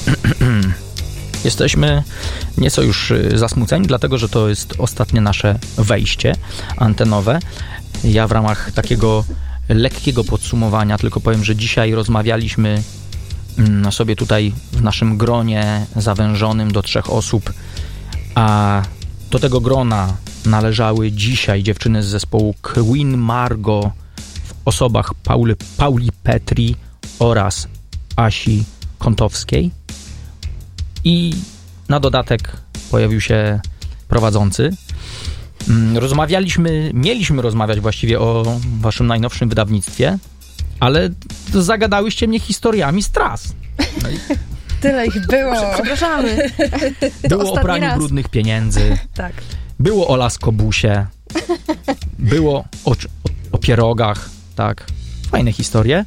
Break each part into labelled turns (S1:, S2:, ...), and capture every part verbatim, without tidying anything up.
S1: Jesteśmy nieco już zasmuceni, dlatego że to jest ostatnie nasze wejście antenowe. Ja w ramach takiego lekkiego podsumowania tylko powiem, że dzisiaj rozmawialiśmy sobie tutaj w naszym gronie zawężonym do trzech osób, a do tego grona należały dzisiaj dziewczyny z zespołu Queen Margo w osobach Pauli, Pauli Petri oraz Asi Kątowskiej. I na dodatek pojawił się prowadzący. Rozmawialiśmy, mieliśmy rozmawiać właściwie o waszym najnowszym wydawnictwie, ale zagadałyście mnie historiami z tras. No i...
S2: Tyle ich było.
S3: Przepraszamy.
S1: Było o praniu raz. brudnych pieniędzy.
S2: Tak.
S1: Było o laskobusie. Było o, o, o pierogach. Tak. Fajne historie.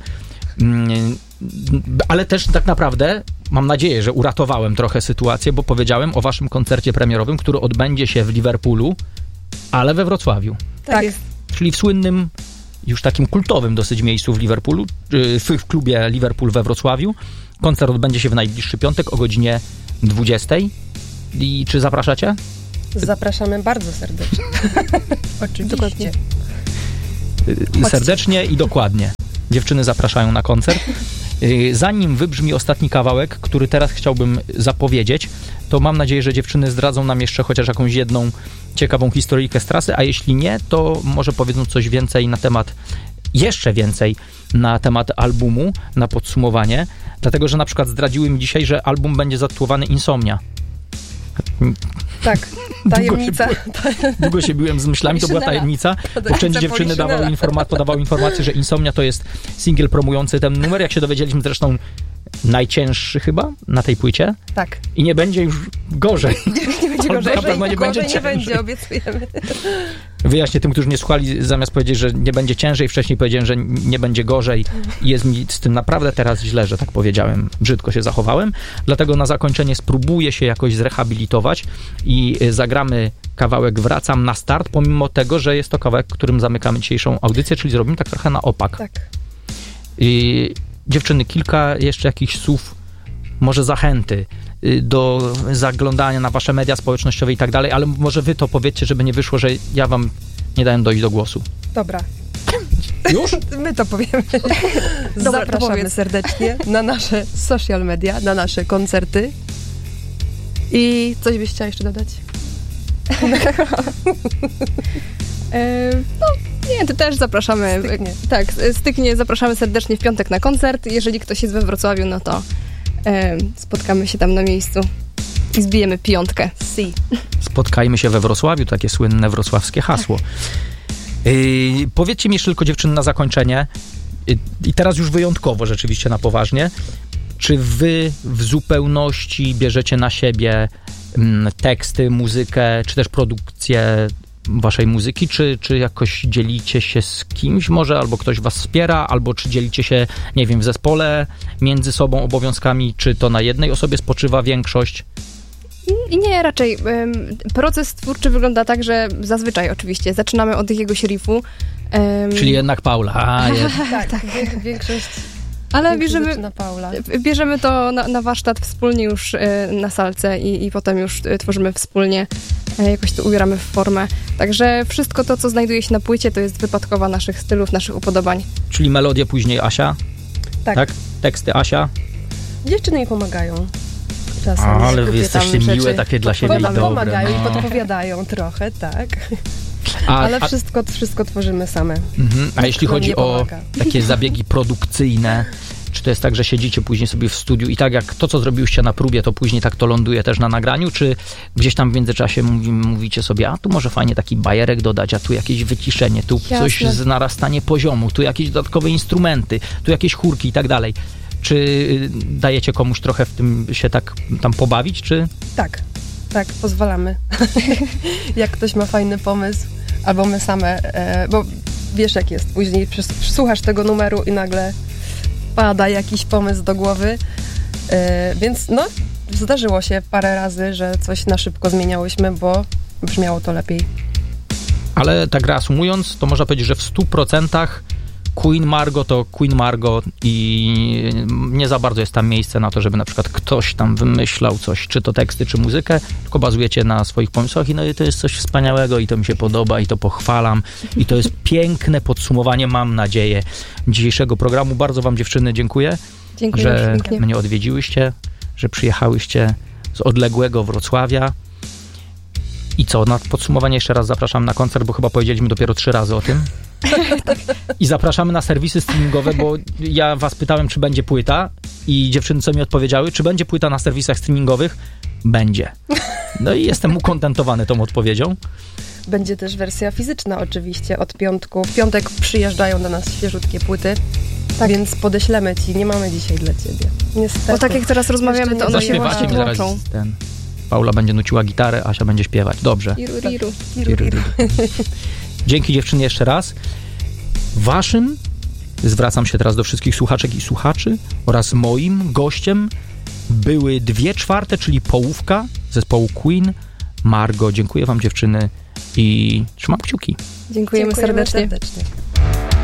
S1: Ale też tak naprawdę mam nadzieję, że uratowałem trochę sytuację, bo powiedziałem o waszym koncercie premierowym, który odbędzie się w Liverpoolu, ale we Wrocławiu.
S2: Tak jest.
S1: Czyli w słynnym, już takim kultowym dosyć miejscu w Liverpoolu, w, w klubie Liverpool we Wrocławiu. Koncert odbędzie się w najbliższy piątek o godzinie dwudziestej. I czy zapraszacie?
S2: Zapraszamy bardzo serdecznie. Oczywiście.
S3: Dokładnie.
S1: Serdecznie i dokładnie. Dziewczyny zapraszają na koncert. Zanim wybrzmi ostatni kawałek, który teraz chciałbym zapowiedzieć, to mam nadzieję, że dziewczyny zdradzą nam jeszcze chociaż jakąś jedną ciekawą historyjkę z trasy, a jeśli nie, to może powiedzą coś więcej na temat, jeszcze więcej na temat albumu, na podsumowanie, dlatego, że na przykład zdradziły mi dzisiaj, że album będzie zatytułowany Insomnia.
S2: Tak, tajemnica.
S1: Długo się, długo się biłem z myślami, to była tajemnica, bo wszędzie dziewczyny dawały informa- podawały informację, że Insomnia to jest singiel promujący ten numer, jak się dowiedzieliśmy zresztą najcięższy chyba na tej płycie.
S2: Tak.
S1: I nie będzie już gorzej.
S2: Nie będzie gorzej,
S1: na pewno nie
S2: gorzej
S1: będzie
S2: nie będzie, obiecujemy.
S1: Wyjaśnię tym, którzy nie słuchali, zamiast powiedzieć, że nie będzie ciężej, wcześniej powiedziałem, że nie będzie gorzej i jest mi z tym naprawdę teraz źle, że tak powiedziałem, brzydko się zachowałem, dlatego na zakończenie spróbuję się jakoś zrehabilitować i zagramy kawałek Wracam na start, pomimo tego, że jest to kawałek, którym zamykamy dzisiejszą audycję, czyli zrobimy tak trochę na opak.
S2: Tak.
S1: I dziewczyny, kilka jeszcze jakichś słów, może zachęty do zaglądania na wasze media społecznościowe i tak dalej, ale może wy to powiedzcie, żeby nie wyszło, że ja wam nie dałem dojść do głosu.
S2: Dobra.
S1: Już?
S2: My to powiemy.
S3: Dobra,
S2: Zapraszamy serdecznie na nasze social media, na nasze koncerty. I coś byś chciała jeszcze dodać?
S3: e, no, nie, to też zapraszamy.
S2: Styknie.
S3: Tak, styknie zapraszamy serdecznie w piątek na koncert. Jeżeli ktoś jest we Wrocławiu, no to e, spotkamy się tam na miejscu i zbijemy piątkę.
S2: Si.
S1: Spotkajmy się we Wrocławiu, takie słynne wrocławskie hasło. Yy, powiedzcie mi jeszcze tylko, dziewczyny, na zakończenie, yy, i teraz już wyjątkowo rzeczywiście na poważnie, czy wy w zupełności bierzecie na siebie yy, teksty, muzykę, czy też produkcję waszej muzyki, czy, czy jakoś dzielicie się z kimś może, albo ktoś was wspiera, albo czy dzielicie się, nie wiem, w zespole między sobą obowiązkami, czy to na jednej osobie spoczywa większość?
S3: I nie, raczej um, proces twórczy wygląda tak, że zazwyczaj oczywiście zaczynamy od jakiegoś riffu. Um,
S1: Czyli jednak Paula. A, jest.
S2: Tak, tak. Większość,
S3: ale
S2: większość
S3: bierzemy,
S2: zaczyna Paula.
S3: bierzemy to na, na warsztat wspólnie już e, na salce i, i potem już e, tworzymy wspólnie, e, jakoś to ubieramy w formę. Także wszystko to, co znajduje się na płycie, to jest wypadkowa naszych stylów, naszych upodobań.
S1: Czyli melodię później Asia?
S2: Tak.
S1: tak? Teksty Asia?
S2: Dziewczyny mi pomagają. Czasem.
S1: A, ale wy
S2: Kupię
S1: jesteście
S2: tam
S1: miłe
S2: rzeczy.
S1: takie dla siebie i dobre.
S2: Pomagają
S1: no.
S2: i podpowiadają trochę, tak.
S1: A,
S2: Ale
S1: a,
S2: wszystko, wszystko tworzymy same.
S1: mhm. a jeśli
S2: nam
S1: chodzi
S2: nie
S1: o
S2: pomaga.
S1: takie zabiegi produkcyjne, czy to jest tak, że siedzicie później sobie w studiu i tak jak to, co zrobiłyście na próbie, to później tak to ląduje też na nagraniu, czy gdzieś tam w międzyczasie mówi, mówicie sobie, a tu może fajnie taki bajerek dodać, a tu jakieś wyciszenie, tu
S3: Jasne.
S1: coś z narastanie poziomu, tu jakieś dodatkowe instrumenty, tu jakieś chórki i tak dalej. Czy dajecie komuś trochę w tym się tak tam pobawić, czy?
S2: Tak, tak, pozwalamy. Jak ktoś ma fajny pomysł, albo my same, e, bo wiesz jak jest, później słuchasz tego numeru i nagle pada jakiś pomysł do głowy, e, więc no, zdarzyło się parę razy, że coś na szybko zmieniałyśmy, bo brzmiało to lepiej.
S1: Ale tak reasumując, to można powiedzieć, że w stu procentach Queen Margo to Queen Margo i nie za bardzo jest tam miejsce na to, żeby na przykład ktoś tam wymyślał coś, czy to teksty, czy muzykę, tylko bazujecie na swoich pomysłach i no i to jest coś wspaniałego i to mi się podoba i to pochwalam i to jest piękne podsumowanie, mam nadzieję, dzisiejszego programu. Bardzo wam, dziewczyny, dziękuję,
S3: Dziękuję
S1: że
S3: pięknie.
S1: mnie odwiedziłyście, że przyjechałyście z odległego Wrocławia. I co, na podsumowanie jeszcze raz zapraszam na koncert, bo chyba powiedzieliśmy dopiero trzy razy o tym. I zapraszamy na serwisy streamingowe, bo ja was pytałem, czy będzie płyta i dziewczyny co mi odpowiedziały, czy będzie płyta na serwisach streamingowych? Będzie. No i jestem ukontentowany tą odpowiedzią.
S2: Będzie też wersja fizyczna oczywiście od piątku. W piątek przyjeżdżają do nas świeżutkie płyty,
S3: Tak.
S2: więc podeślemy ci. Nie mamy dzisiaj dla ciebie. Niestety.
S3: Bo tak jak teraz rozmawiamy, to one się
S1: Zaśpiewacie
S3: właśnie
S1: mi zaraz
S3: włączą.
S1: ten... Paula będzie nuciła gitarę, Asia będzie śpiewać. Dobrze.
S3: Iru, riru.
S2: Kiru, kiru.
S1: Dzięki, dziewczyny, jeszcze raz. Waszym, zwracam się teraz do wszystkich słuchaczek i słuchaczy, oraz moim gościem były dwie czwarte, czyli połówka zespołu Queen Margo. Dziękuję wam, dziewczyny, i trzymam kciuki.
S3: Dziękujemy,
S2: Dziękujemy
S3: serdecznie.
S2: serdecznie.